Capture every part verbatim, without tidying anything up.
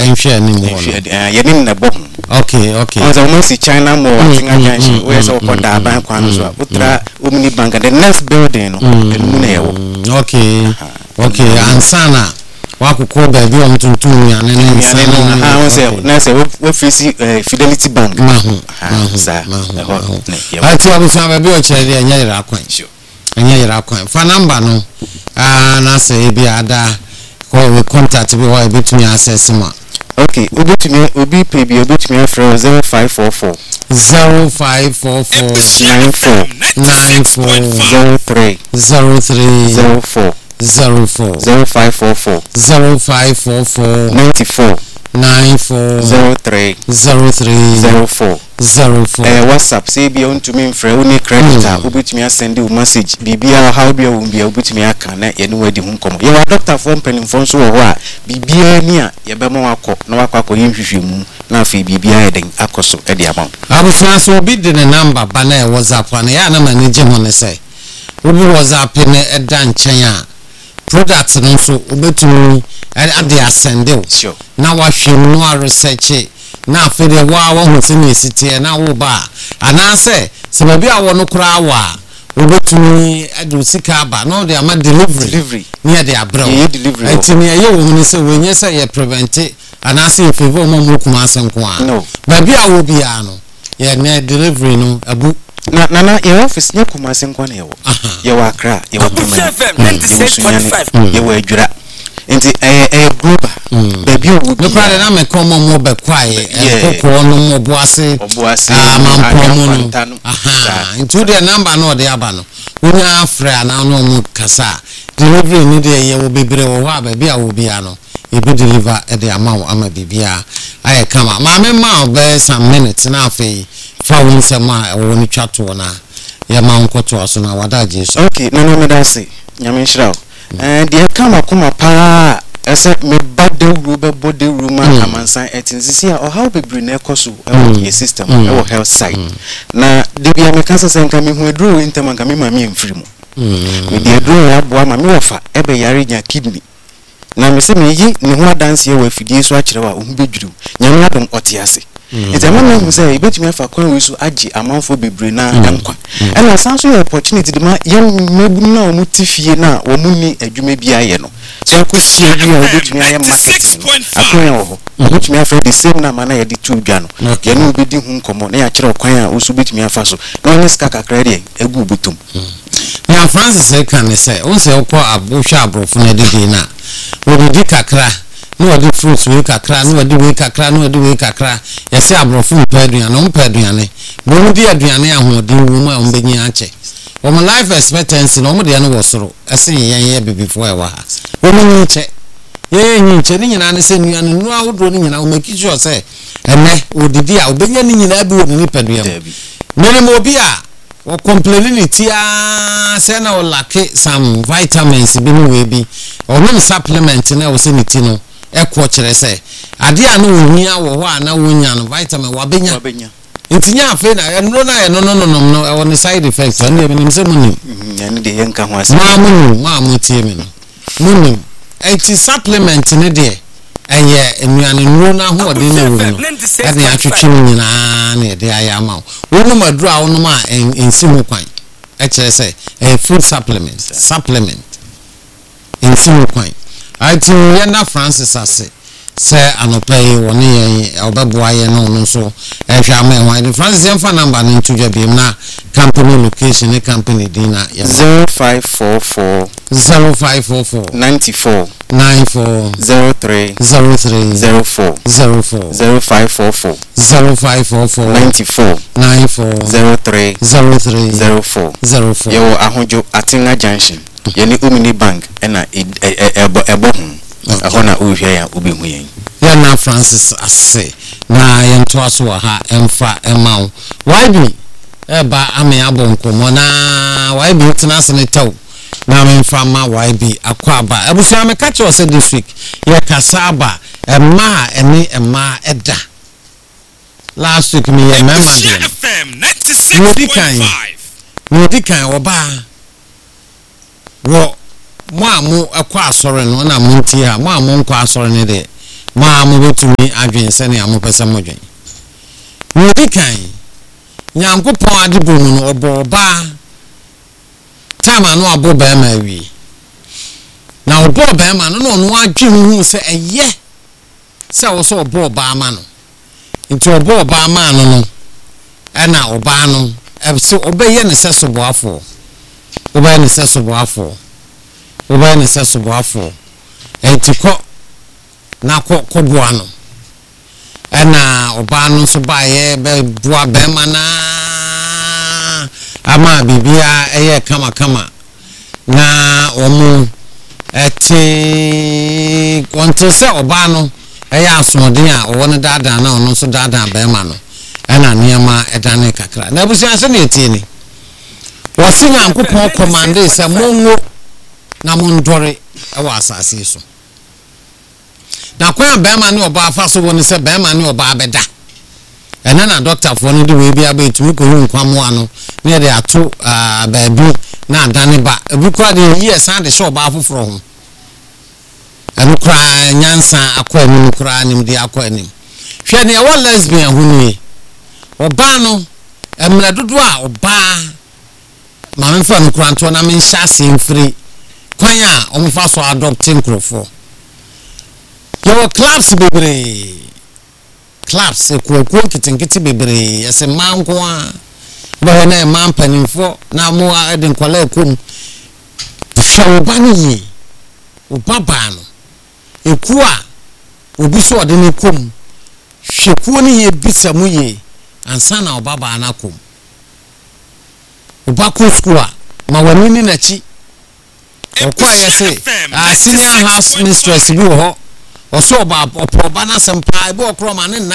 yen hwe ni mo ye nim na bo okay okay on the most China mo Tinga Junction we so ko da ban kwan so utra Omni Bank the next building no enu na yewo okay okay ansana wakukọ ba bi o tuntum ya ne ne nsana ha o se na se we face Fidelity Bank ma ho sa ati abusa ba bi o chere ya nyere akwan anya yira akwan fa number no ah na se bi ada ko we contact bi wa betumi access ma okay obetumi obi pay bi obetumi afre zero five four four zero five four four nine four nine four zero three zero three zero four zero four zero five four four zero five four four nine four nine four zero three zero three zero four zero four eh WhatsApp say bi on to me frɛ uni creditor obetumi send you message bibia how bia wo bia obetumi aka na ye ne wadi hu nkomo ye wa doctor for mpanimfo nso wo ho a bibia ni a ye be mo wakɔ na wakɔ akɔ yinhwehwemu na afi bibia ye den akoso e dia ma abusua so obi de ne number ba na WhatsApp na ya na manage ho ne say obi WhatsApp ne e da nkyɛn a product no so obetumi ade asende sure na wahwe no a research na afede wa wa hu sini sitie na wo ba anase se ba bi a wo no kura wa obetumi adu sika ba no de ama delivery delivery near the abroad ye delivery etimi ye wo ni se we nye se ye prevent anase in favor mo mo kuma asenko a no ba bi a wo bi a no ye na delivery no abu na na na your office nye kuma asenko na ye wo ye wa Accra ye wa ninety-six point five ye wa adwura nti eh eh global baby o no kwade na me komo mo be kwae kokko no mo boase oboase amampo mo no aha nti the number no de aba no wonya afra na no mo kasa delivery ni de ye wo bebre wo ha baby a wo bia no e be deliver e de ama wo ama bibia aye kama ma me ma be some minutes na afei fa won sema wo ni twato na ye ma nkoto aso na wada jesu okay no no me da say nyame nshira eh de kama kuma pa ese me bade ru be body room amansan etinsisi a o how bebre na ekoso e wo system e wo health side na de bia me kasa senka me hu edru intema nka me ma me mfiri mu me de edru ya boa ma me wofa e be yare nya kidney na me se me yi ne ho adanse e wa fidie so akire wa o hu bedwuru nyame adom otiase ite ma me say e betumi afa kwan we so agi amanfo bebre na enkwa e na sanso your opportunity de ma ye mebu na o mutifie na o munni adwuma bia ye no so akosi bi a obetumi aye marketing akonya wo obetumi afa the same na mana ye di tu dwa no ye no obedi hu nkomo na ya kire kwan a wo so betumi afa so na onye ska kakra de egu butum na Francis e kan say on say okọ abohwa abrofo na de na wo di kakra no wadi fruits we kakra no wadi we kakra no wadi we kakra ya se abrofo mpa aduane no mpa aduane bo di aduane ahoden wo mu a ombenyi ache wo mo life expectancy no mo de no wosoro ese yen ye before e wa ha wo mo nche ye nyi nche ni nyina ne se nuane nu awodo ni nyina wo make sure say ene odidi a obenya ni nyina bi wo ni paduane mere mo bi a wo complain ni tia say na o lack some vitamins bi mu we bi o no supplement na wo se ni ti no ekwo kire se ade a no ohia wo ho a na wonya no vitamin wabenya wabenya ntinya afi na enro na no no no no no e won side effects and e nim se munim yani de yenka ho ase ma munim ma mutie me no munim e ti supplement ne de eye enuane nro na ho ode na wo no e de atwetwe nyina na e de aya ma wo no maduru a wo no ma ensi ho kwan e kire se e food supplement supplement ensi ho kwan ati yenda Francis ase se anopai woni yen obeboa ye no no so ehwe ama wan Francis yen fa number no ntudwa biem na company location ne company dina zero five four four zero five four four nine four nine four zero three zero three zero four zero four zero five four four zero five four four nine four nine four zero three zero three zero four zero four yo ahojo Atinga Junction yani Omni Bank ena ebo ebo hu ahona uhwe ya obi hu yen ya na Francis ase na yento aso ha emfa emaw why be eba ame abonkomo na why be tena ne taw na me mfa ma why be akwa ba abusu ame ka che ose this week ye kasaba ema ene ema eda last week me ye mema de ninety-six point five we di kan oba wo mo amu akwa asore no na munti ha mo amu nkwa asore ne de ma mo betumi adwen sene amopesa modwen ni kan nyankopon adebonu no obo ba tama no abo ba ma wi na obo ba ma no no adwen hu se eye se wo so obo ba ma no nti obo ba ma no no ana oba no so obeye ne se so boafo obeye ne se so boafo obeye ne se so boafo entiko na ko ko boa no ana oba no so ba ye be boa be ma na ama bibia eye kama kama na omu eti konte se oba no eye asomden a owo ne dada na ono so dada be ma no ana niama edane kakra na busia se na etie ni wose nyankopon commande se monwo na mondore ewa asase so na kwa bema ne oba afa so woni se bema ne oba abeda ena na doctor fo no de we bia ba etumi ko hu nkwamo ano ne de ato baabi na adane ba ebi kwa de yi san de show ba afoforo ho enu kra nyansa akwa enu kra nim de akwa anim hwe ne wa lesbian hu ni oba no emra dodo a oba ma me fa no kra nto na me nhyase mfiri kwan a omfa so adopting crofo yo clubs bebre clubs ekueku kitinkiti bebre yese manko a ba na man panimfo na mo ade nkwala ekum hwe oba ni yi oba ba no eku a obi so ode ne kum hweku ni ye bisamu ye ansa na oba ba na kum oba ko school a ma wani ni na chi okwa yese a senior house mistress bi ho oso ba opo na sempa ebe okro ma ne na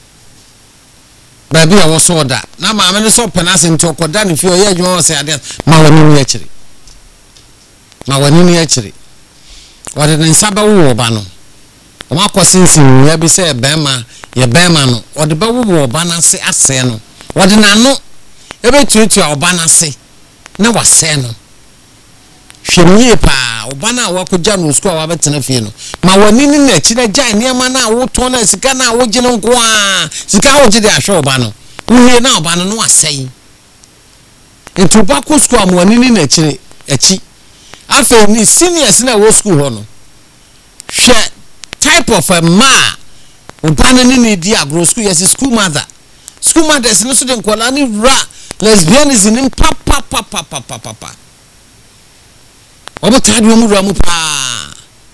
ba bi a wo so da na ma me ne so pena se nto koda ne fi o ye adwuma o se ade ma wani ni akiri ma wani ni akiri wade ne nsaba wo ba no o ma kosinsin ya bi se be ma ye be ma no wade ba wo ba na se ase no wade na no ebe tuetu a oba na se na wase no hwemie pa oba na wakoja no school wa betena fie no ma wani ni na chi na jan niam na wo to na sika na wo gine nko a sika wo gide ahwe oba no wo na oba no no asai etu ba ko school am wani ni na chi achi afa ni seniors na wo school ho no hwe type of a ma oba na ni di agro school yes school mother school mothers no so den kola ni ra lesbianism in pa pa pa pa pa pa pa obo tadi omu ramu pa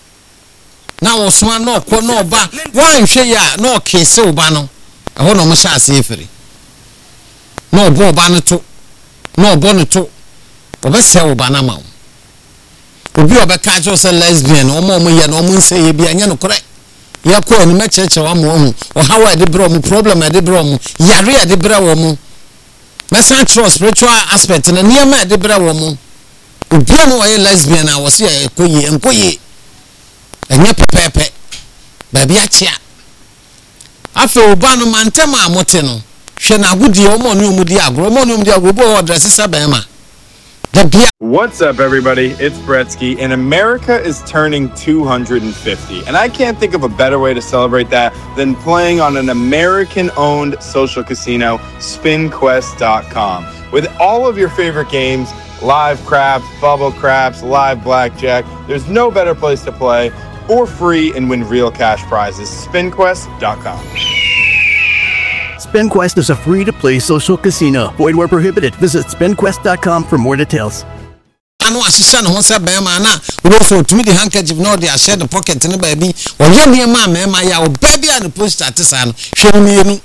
na wo so na okọ na oba wan hwe ya na okese oba no eho no mo sha ase efiri na obo oba no to na obo no to oba se oba na ma obi oba ka jo se lesbian o mo mo ye na o mo nse ye bia nya no kore ya ko ni me cheche wa mo hu o hawa de bro mo problem de bro mo yare de bro wo mo me san trust spiritual aspect na niam de bro wo mo obi no oye lesbian a wose ekoyi enkoyi enye pepepe ba bia chia afa oba no mantema amote no hwe na agudi o mo ni omudi agro mo ni omudi agro bo dress sabema. What's up, everybody? It's Bretsky, and America is turning two hundred fifty. And I can't think of a better way to celebrate that than playing on an American-owned social casino, spin quest dot com. With all of your favorite games, live craps, bubble craps, live blackjack, there's no better place to play for free and win real cash prizes. spin quest dot com. SpinQuest is a free-to-play social casino. Void where prohibited. Visit spin quest dot com for more details. Anu asisa no se be ma na we so tumi the handkerchief no dey share the pocket ne baby o ye ne ma ma ma ya o baby and poster tisa no hwe mi enu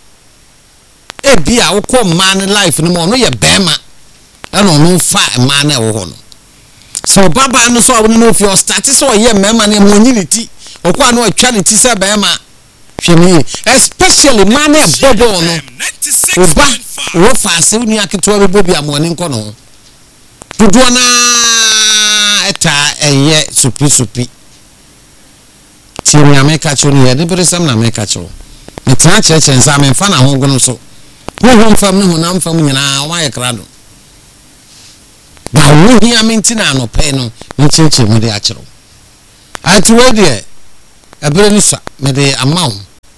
e bia wo ko man life no mo no ye be ma e no no fa ma na wo ho no so baba no so wo no fi o start so ye ma ma ne mo nyiniti o kwa no atwa ne ti se be ma hwe especially man e bobo no oba wo fa se uni aketo be bobi amoni nko no dodo na eta eye supi supi ti mi ameka cho ni de beresam na ameka cho me tra cheche nsa me fa na ho gono so wo ho mfam ne ho na mfam nyina wa ye krado ba wo hi aminti na no pe no me cheche mu de akero ati we de ebere ni sa me de amaw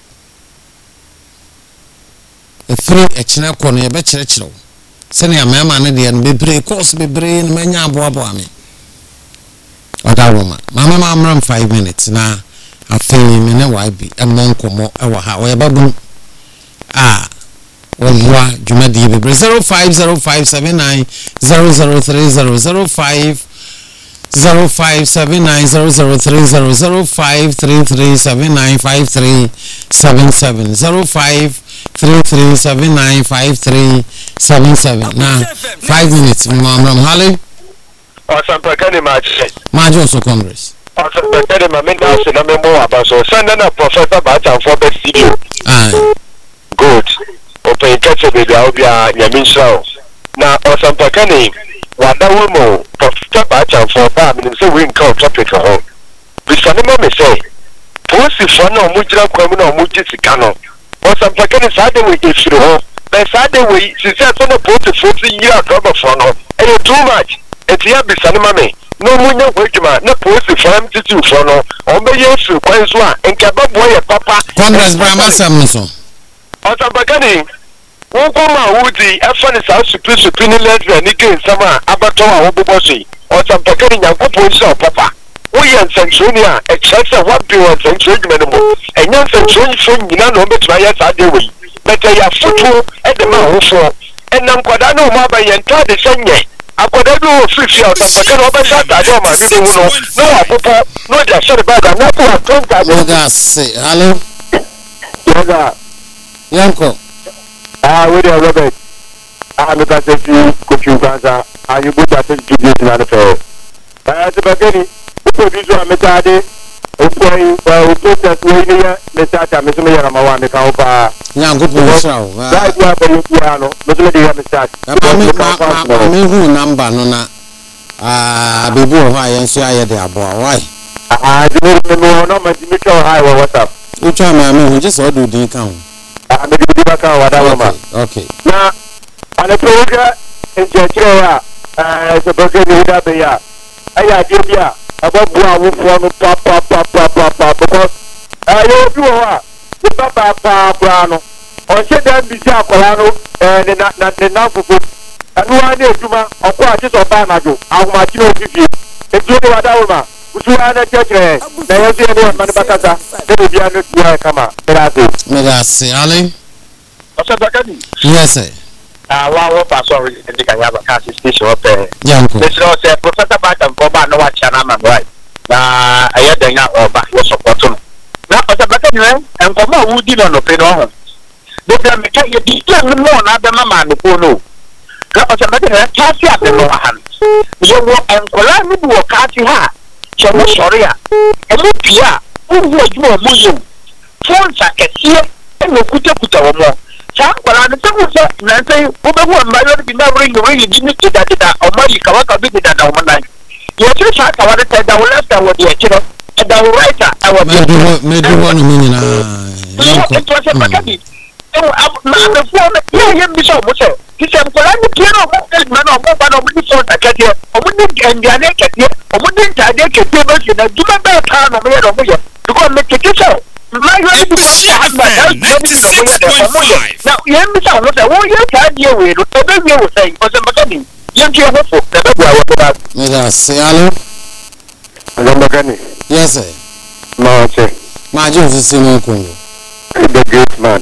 efiri echina ko no ye be kire kire wo se ne amama ne de no bebre course bebre no manya abo abo ame oda roma mama ma amram five minutes na afei me ne wa bi emon komo e wa ha wo ye babu ah Wa Jumadi Bebre zero five zero five seven nine zero zero three zero zero five zero five seven nine zero zero three zero zero five three three seven nine five three seven seven zero five three three seven nine five three seven seven. Now five minutes. Mamram Hale. Awesome, Pakani Match. Majo so Congress. Awesome, Pakani Mamina, and I'm more about so send a professor Bata for the studio. Aye. Good. Open catch a baby, I'll be a Yamin Now, awesome, Pakani. Wada womo professor Bata for Bam and so we call topic home. Bisanima me say, Pussy Fano Mujra Quamino Mujicano. Awesome, Pakani Saturday we give you home. But Saturday we, she said, on the post to forty year cover for no. And you're too much. It's here Bisanima me. No munya wekima, no post to farm to two for no. On the years to Quenswa and Kababoy Papa. Congress Brahma Samson. Awesome, Pakani. Wokoma Woody, a funny South Supreme Supreme Lesbian, Nicky in summer, Abato, Obobosi, or some Pakani Yakupo, Papa. We and Centuria, a church of what you want Century Minimum, and young Century from Yano Betwaya Sadewi, but they are football at the mouth for, and Namquadano Maba and Tadi Sanye. I could have no fifty out of Pakano Basata, I don't know, no, Papa, no, just shut about that. No, that's say, hello, Yanko. Ah, we are Robert. I am the best of you, Kuchu Gaza, and you put that into this manifest. At the beginning, the producer of Metade, who put that way here, Metata, Miss Mayama, the Kaupa. Yanko, right now for you, Piano, Miss Lydia Mistat. I mean, who number, Nona? Ah, Bibu, I and say I had the abo. Why? I don't know, no, my Mitchell High, what's up? Which one, I mean, just all do the account. I'm going to be back on what okay. Now, and a program in Chechia, as a burger in Abia. I had Jubia, about one from Papa, Papa, Papa, because I don't know the Papa, Papa, or said that Bishop Colano, and not the Nafu, and one day, Juma, or quarters of Bamajo, how much you give, including Adama. Usuana church, na yote ndio manipakasa, ndio biano tuwa kama merazo. Merazo, ale. Osabakani. Yes sir. Ah, wa wa pastor ndi kanyaba kasi station ope. Yanko. Let's say Professor Bata Koba no wacha na man right. Na ayedanya oba wo support no. Na Osabakani we enkomo wudi no no pe no ho. De bia me ka ye di no na be mama no ko no. Na Osabakani we kasi abe no han. Yo wo enkola ni wo kasi ha. Chamo sorry ah. Emu pia, uwu oju omo yo. Phone saketie e no kuta kuta omo. Cha kwala ne tewu se na sei wo be wo mba yo bi na ring ring di ni kida kida omo yi kawa ka bi kida da omo nai. Ye ti sa ka wa de te da wo left wo de e no. E da wo right ah wo me do me do wo no nyina. Yanko. It was a package. E na the phone ye ye bi so mo se. Ki se kwala ni pia no mo e na no mo ba no mo di phone saketie. Omo ni endiane ketie. Omudin tade kete no se na duma be pa no me do mo ye because me kete so my you be husband now you me say what wo ye tade we do to be we wo say because magani you get hopeful the be wa wo me da say hello hello magani yes sir no che ma jo se se mo ko the great man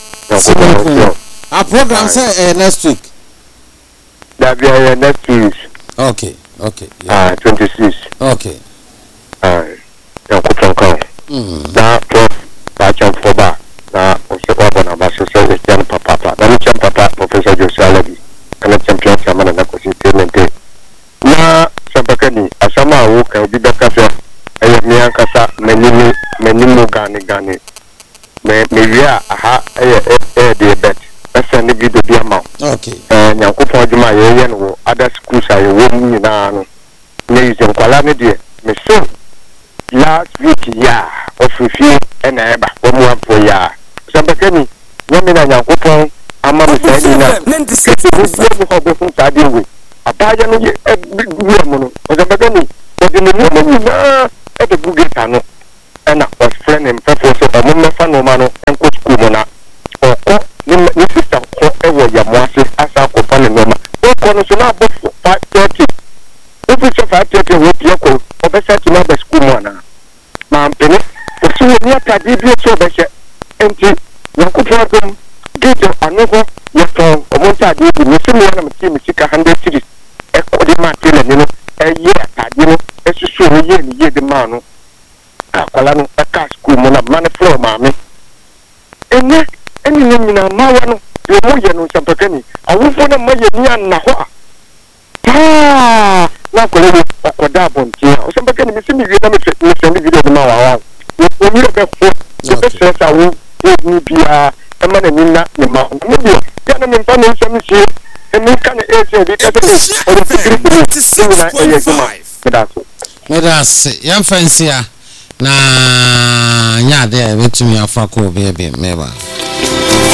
our program say uh, next week that be uh, next week okay okay yeah. ah twenty-six okay ah ya ko tonko mm da prof ba chan foba na o se wa bona ba so so jan papa papa da ni chan papa professor Joseph Alabi kana champion chama na ko si tenente na sabakani asama wo ka obi da kafe ayi mi ankasa menimi menimo gani gani me me wia aha ayi e de bet asa ni bi do bi ama okay eh nyankopon adwuma ye ye no other schools ayi wo mu nyina no ne yizem kwala ne de me so last week ya ofifi ena eba wo mu apo ya sabakani nyame na nyankopon ama me sai ni na wo ho be fun sa de we abaja no ye wo mu no sabakani o de ne mu na e de buge ta no ena was friend enti yakufo dum gate anogo yefon omonta de bi me semu na me me sika one hundred series e ko de ma tele ni no e ye atade no e susu no ye ni ye de ma no akwala no e ka school mo na man floor ma me enye eni ni mina ma wa no yo mo ye no sampakani awufo na ma ye ni anna ho a ah na ko le akoda bonti o sampakani me semi wi na me me send video de ma wa wa o mi be fo o be stress awu ni bia e ma na ni na ni ma me bi ya na me pa no semi si e mi kan e se bi ka se o de secret ni na e ye kuma kedaso Medas, yan fansia na nya de betumi afa ko be be meba.